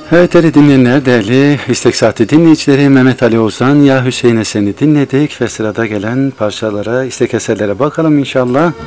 Evet değerli dinleyenler, değerli İstek Saati dinleyicileri, Mehmet Ali Ozan, Ya Hüseyin Esen'i dinledik ve sırada gelen parçalara, istek eserlere bakalım inşallah.